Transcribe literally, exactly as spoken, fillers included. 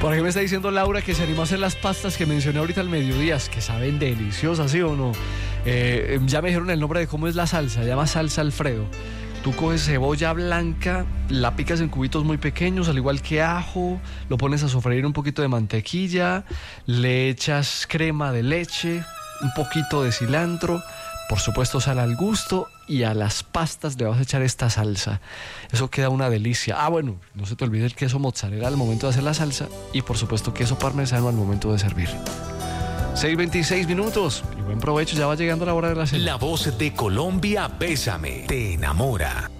Por aquí me está diciendo Laura que se animó a hacer las pastas que mencioné ahorita al mediodía, que saben deliciosas, ¿sí o no? Eh, ya me dijeron el nombre de cómo es la salsa, se llama salsa Alfredo. Tú coges cebolla blanca, la picas en cubitos muy pequeños, al igual que ajo, lo pones a sofreír un poquito de mantequilla, le echas crema de leche, un poquito de cilantro, por supuesto sal al gusto, y a las pastas le vas a echar esta salsa. Eso queda una delicia. Ah, bueno, no se te olvide el queso mozzarella al momento de hacer la salsa y por supuesto queso parmesano al momento de servir. seis veintiséis minutos y buen provecho, ya va llegando la hora de la cena. La voz de Colombia, Bésame, te enamora.